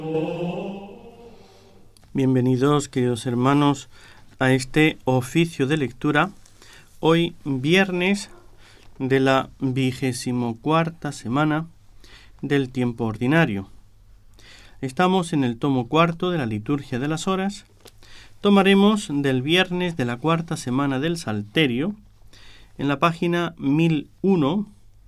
Bienvenidos, queridos hermanos, a este oficio de lectura, hoy viernes de la 24ª semana del tiempo ordinario. Estamos en el tomo cuarto de la liturgia de las horas. Tomaremos del viernes de la cuarta semana del Salterio, en la página 1001,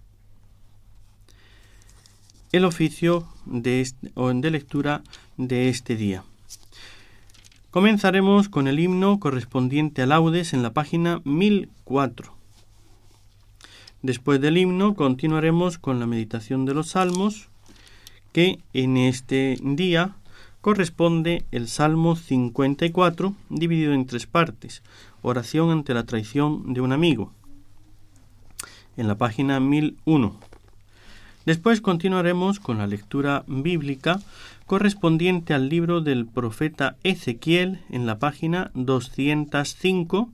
el oficio de lectura de este día. Comenzaremos con el himno correspondiente a laudes en la página 1004. Después del himno continuaremos con la meditación de los salmos, que en este día corresponde el Salmo 54, dividido en 3 partes, oración ante la traición de un amigo, en la página 1001. Después continuaremos con la lectura bíblica correspondiente al libro del profeta Ezequiel en la página 205,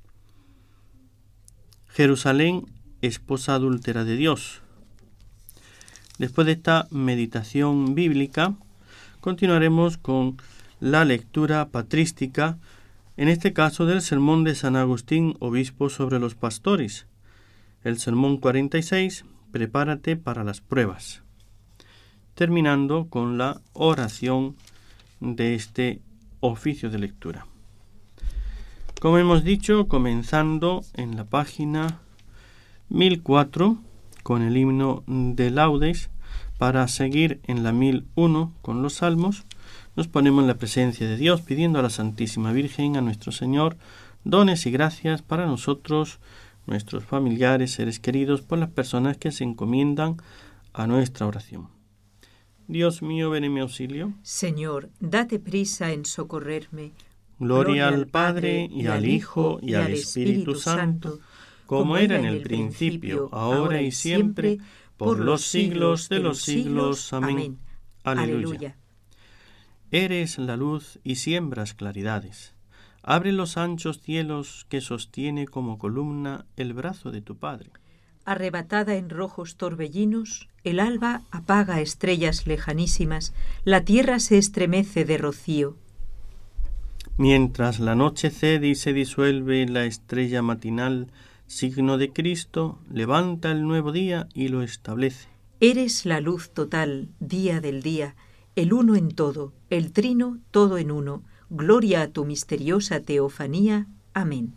Jerusalén, esposa adúltera de Dios. Después de esta meditación bíblica, continuaremos con la lectura patrística, en este caso del sermón de San Agustín, obispo sobre los pastores, el sermón 46, prepárate para las pruebas, terminando con la oración de este oficio de lectura. Como hemos dicho, comenzando en la página 1004 con el himno de laudes, para seguir en la 1001 con los salmos, nos ponemos en la presencia de Dios pidiendo a la Santísima Virgen, a nuestro Señor, dones y gracias para nosotros, nuestros familiares, seres queridos, por las personas que se encomiendan a nuestra oración. Dios mío, ven en mi auxilio. Señor, date prisa en socorrerme. Gloria al Padre, y al Hijo, y al Espíritu Santo, como era en el principio, ahora y siempre, por los siglos de los siglos. Amén. Aleluya. Eres la luz y siembras claridades. Abre los anchos cielos que sostiene como columna el brazo de tu Padre. Arrebatada en rojos torbellinos, el alba apaga estrellas lejanísimas, la tierra se estremece de rocío. Mientras la noche cede y se disuelve la estrella matinal, signo de Cristo, levanta el nuevo día y lo establece. Eres la luz total, día del día, el uno en todo, el trino todo en uno. Gloria a tu misteriosa teofanía. Amén.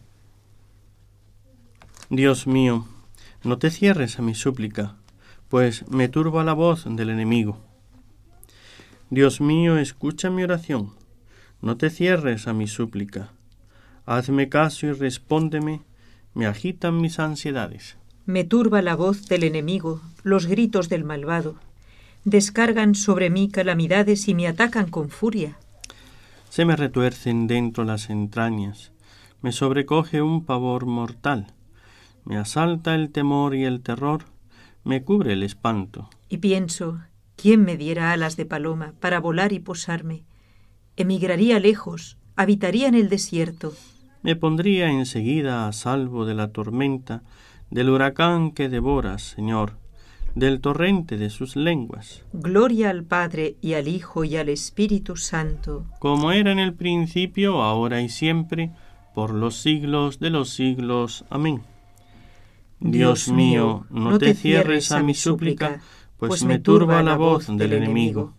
Dios mío, no te cierres a mi súplica, pues me turba la voz del enemigo. Dios mío, escucha mi oración, no te cierres a mi súplica. Hazme caso y respóndeme, me agitan mis ansiedades. Me turba la voz del enemigo, los gritos del malvado. Descargan sobre mí calamidades y me atacan con furia. Se me retuercen dentro las entrañas, me sobrecoge un pavor mortal, me asalta el temor y el terror, me cubre el espanto. Y pienso, ¿quién me diera alas de paloma para volar y posarme? Emigraría lejos, habitaría en el desierto. Me pondría enseguida a salvo de la tormenta, del huracán que devoras, Señor, del torrente de sus lenguas. Gloria al Padre, y al Hijo, y al Espíritu Santo. Como era en el principio, ahora y siempre, por los siglos de los siglos. Amén. Dios mío, no te cierres a mi súplica, pues me turba la voz del enemigo.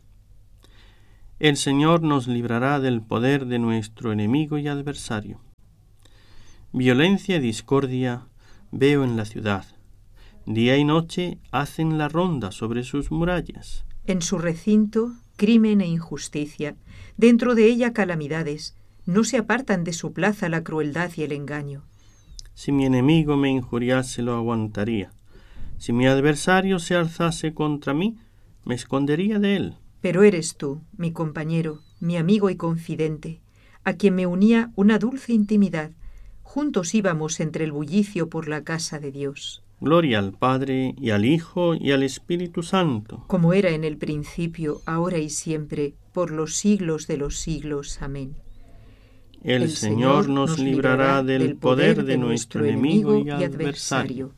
El Señor nos librará del poder de nuestro enemigo y adversario. Violencia y discordia veo en la ciudad. Día y noche hacen la ronda sobre sus murallas. En su recinto, crimen e injusticia. Dentro de ella calamidades. No se apartan de su plaza la crueldad y el engaño. Si mi enemigo me injuriase, lo aguantaría. Si mi adversario se alzase contra mí, me escondería de él. Pero eres tú, mi compañero, mi amigo y confidente, a quien me unía una dulce intimidad. Juntos íbamos entre el bullicio por la casa de Dios. Gloria al Padre, y al Hijo, y al Espíritu Santo. Como era en el principio, ahora y siempre, por los siglos de los siglos. Amén. El Señor nos librará del poder de nuestro enemigo y adversario.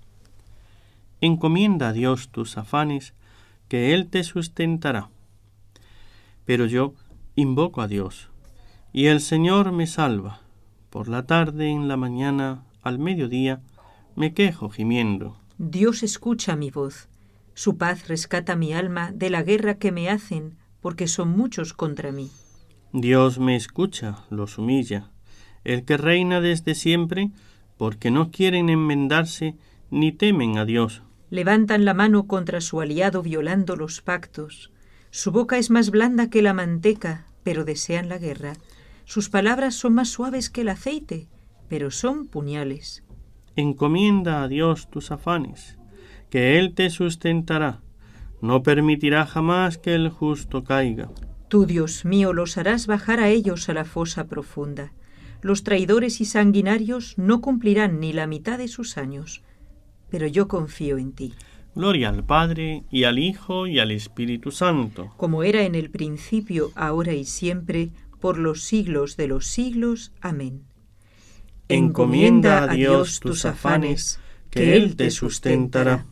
Encomienda a Dios tus afanes, que Él te sustentará. pero yo invoco a Dios, y el Señor me salva. Por la tarde, en la mañana, al mediodía, me quejo gimiendo. Dios escucha mi voz. Su paz rescata mi alma de la guerra que me hacen, porque son muchos contra mí. Dios me escucha, los humilla. El que reina desde siempre, porque no quieren enmendarse ni temen a Dios. Levantan la mano contra su aliado violando los pactos. Su boca es más blanda que la manteca, pero desean la guerra. Sus palabras son más suaves que el aceite, pero son puñales. Encomienda a Dios tus afanes, que Él te sustentará. No permitirá jamás que el justo caiga. Tú, Dios mío, los harás bajar a ellos a la fosa profunda. Los traidores y sanguinarios no cumplirán ni la mitad de sus años, pero yo confío en ti. Gloria al Padre, y al Hijo, y al Espíritu Santo. Como era en el principio, ahora y siempre, por los siglos de los siglos. Amén. Encomienda a Dios tus afanes, que Él te sustentará.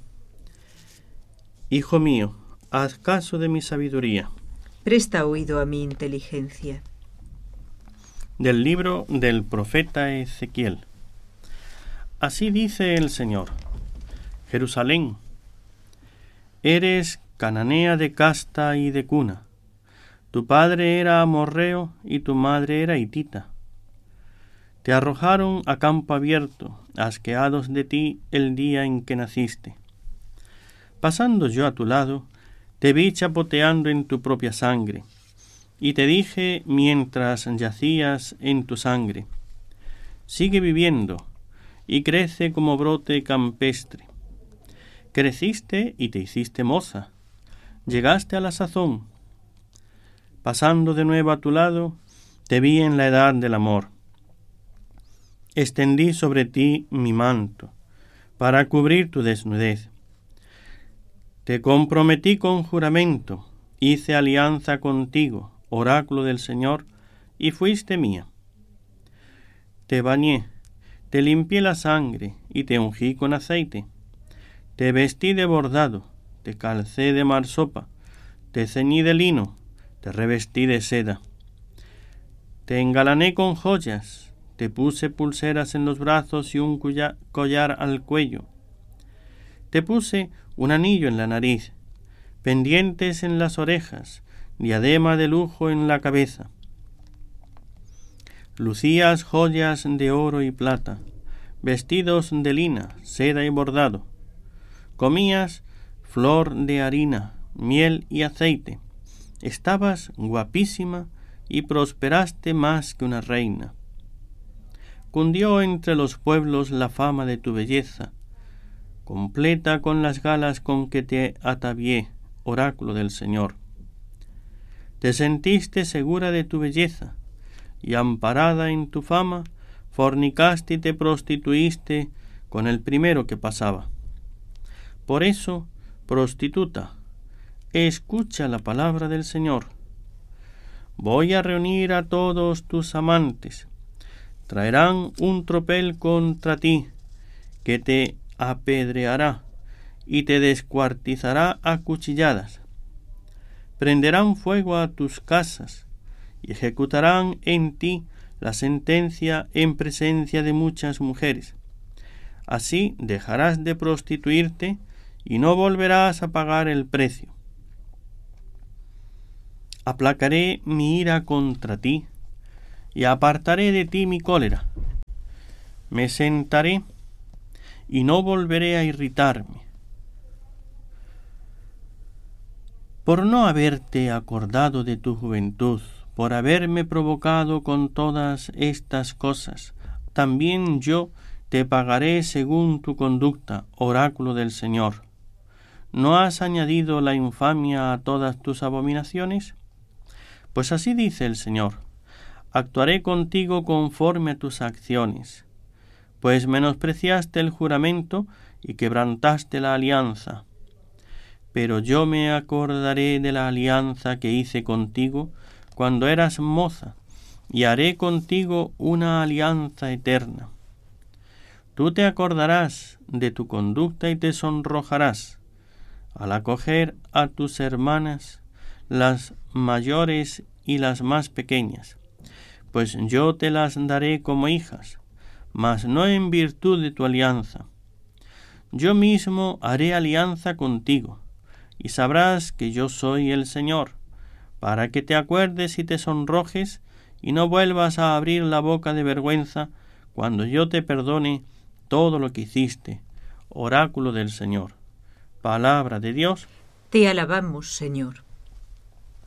Hijo mío, haz caso de mi sabiduría. Presta oído a mi inteligencia. Del libro del profeta Ezequiel. Así dice el Señor: Jerusalén, eres cananea de casta y de cuna. Tu padre era amorreo y tu madre era hitita. Te arrojaron a campo abierto, asqueados de ti el día en que naciste. Pasando yo a tu lado, te vi chapoteando en tu propia sangre, y te dije mientras yacías en tu sangre: sigue viviendo, y crece como brote campestre. Creciste y te hiciste moza, llegaste a la sazón. Pasando de nuevo a tu lado, te vi en la edad del amor. Extendí sobre ti mi manto, para cubrir tu desnudez. Te comprometí con juramento, hice alianza contigo, oráculo del Señor, y fuiste mía. Te bañé, te limpié la sangre, y te ungí con aceite. Te vestí de bordado, te calcé de marsopa, te ceñí de lino, te revestí de seda. Te engalané con joyas, te puse pulseras en los brazos y un collar al cuello. Te puse un anillo en la nariz, pendientes en las orejas, diadema de lujo en la cabeza. Lucías joyas de oro y plata, vestidos de lina, seda y bordado. Comías flor de harina, miel y aceite. Estabas guapísima y prosperaste más que una reina. Cundió entre los pueblos la fama de tu belleza, completa con las galas con que te atavié, oráculo del Señor. Te sentiste segura de tu belleza, y amparada en tu fama, fornicaste y te prostituiste con el primero que pasaba. Por eso, prostituta, escucha la palabra del Señor. Voy a reunir a todos tus amantes. Traerán un tropel contra ti, que te apedreará y te descuartizará a cuchilladas. Prenderán fuego a tus casas y ejecutarán en ti la sentencia en presencia de muchas mujeres. Así dejarás de prostituirte y no volverás a pagar el precio. Aplacaré mi ira contra ti y apartaré de ti mi cólera. Me sentaré y no volveré a irritarme. Por no haberte acordado de tu juventud, por haberme provocado con todas estas cosas, también yo te pagaré según tu conducta, oráculo del Señor. ¿No has añadido la infamia a todas tus abominaciones? Pues así dice el Señor: actuaré contigo conforme a tus acciones, pues menospreciaste el juramento y quebrantaste la alianza. Pero yo me acordaré de la alianza que hice contigo cuando eras moza, y haré contigo una alianza eterna. Tú te acordarás de tu conducta y te sonrojarás. Al acoger a tus hermanas, las mayores y las más pequeñas, pues yo te las daré como hijas, mas no en virtud de tu alianza. Yo mismo haré alianza contigo, y sabrás que yo soy el Señor, para que te acuerdes y te sonrojes, y no vuelvas a abrir la boca de vergüenza cuando yo te perdone todo lo que hiciste. Oráculo del Señor. Palabra de Dios. Te alabamos, Señor.